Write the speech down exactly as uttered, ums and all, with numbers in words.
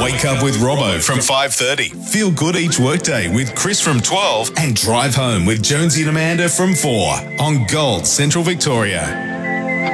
Wake Up with Robbo from five thirty. Feel good each workday with Chris from twelve. And Drive Home with Jonesy and Amanda from four on Gold Central Victoria.